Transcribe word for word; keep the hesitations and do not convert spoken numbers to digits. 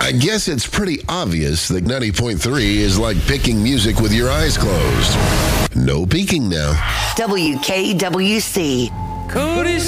I guess it's pretty obvious that ninety point three is like picking music with your eyes closed. No peeking now. W K W C. Cody